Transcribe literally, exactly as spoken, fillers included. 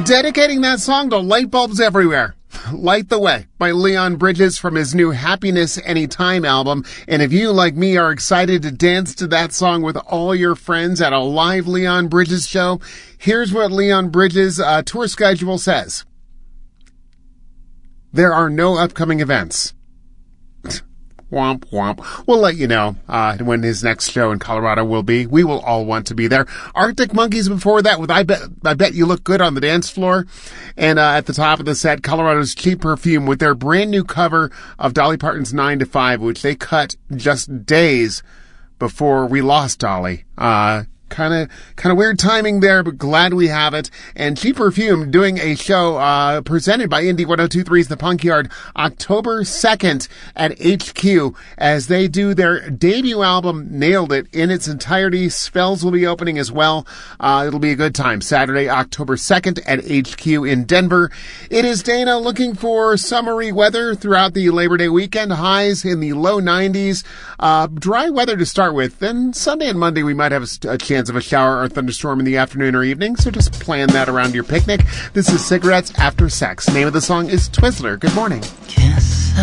Dedicating that song to light bulbs everywhere. Light the Way by Leon Bridges from his new Happiness Anytime album. And if you, like me, are excited to dance to that song with all your friends at a live Leon Bridges show, here's what Leon Bridges' uh, tour schedule says. There are no upcoming events. Womp, womp. We'll let you know uh, when his next show in Colorado will be. We will all want to be there. Arctic Monkeys before that with I Bet I Bet You Look Good on the Dance Floor. And uh, at the top of the set, Colorado's Cheap Perfume with their brand new cover of Dolly Parton's nine to five, which they cut just days before we lost Dolly. Uh Kind of, kind of weird timing there, but glad we have it. And Cheap Perfume doing a show, uh, presented by Indie ten twenty-three's The Punk Yard, October second at H Q, as they do their debut album, Nailed It, in its entirety. Spells will be opening as well. Uh, it'll be a good time. Saturday, October second at H Q in Denver. It is Dana looking for summery weather throughout the Labor Day weekend. Highs in the low nineties. Uh, dry weather to start with. Then Sunday and Monday we might have a, a chance of a shower or thunderstorm in the afternoon or evening, so just plan that around your picnic. This is Cigarettes After Sex. Name of the song is Twizzler. Good morning. Kiss